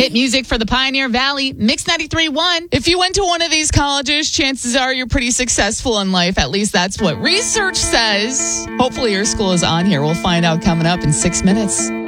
Hit music for the Pioneer Valley, Mix 93.1. If you went to one of these colleges, chances are you're pretty successful in life. At least that's what research says. Hopefully your school is on here. We'll find out coming up in 6 minutes.